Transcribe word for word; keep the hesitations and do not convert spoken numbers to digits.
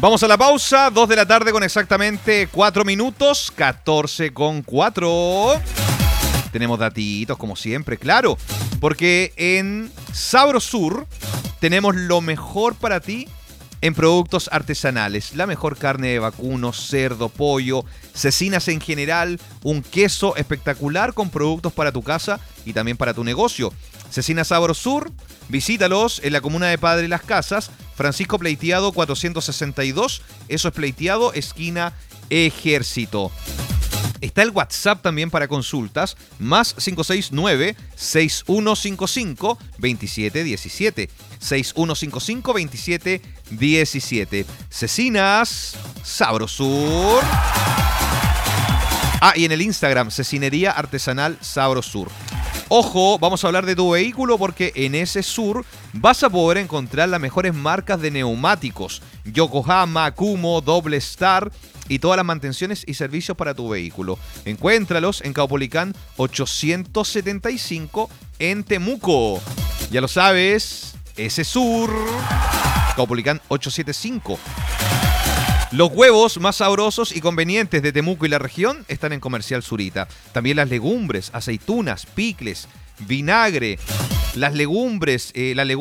Vamos a la pausa, dos de la tarde con exactamente cuatro minutos, catorce con cuatro. Tenemos datitos como siempre, claro, porque en Sabrosur tenemos lo mejor para ti en productos artesanales. La mejor carne de vacuno, cerdo, pollo, cecinas en general, un queso espectacular con productos para tu casa y también para tu negocio. Cecina Sabrosur, visítalos en la comuna de Padre Las Casas, Francisco Pleiteado cuatrocientos sesenta y dos, eso es Pleiteado, esquina Ejército. Está el WhatsApp también para consultas, más cinco seis nueve, seis uno cinco cinco, dos siete uno siete, seis uno cinco cinco, dos siete uno siete. Cecinas Sabrosur. Ah, y en el Instagram, Cecinería Artesanal Sabrosur. Ojo, vamos a hablar de tu vehículo porque en ese sur vas a poder encontrar las mejores marcas de neumáticos. Yokohama, Kumho, Doble Star y todas las mantenciones y servicios para tu vehículo. Encuéntralos en Caupolicán ochocientos setenta y cinco en Temuco. Ya lo sabes, ese sur, Caupolicán ochocientos setenta y cinco. Los huevos más sabrosos y convenientes de Temuco y la región están en Comercial Zurita. También las legumbres, aceitunas, picles, vinagre, las legumbres, eh, la legumbre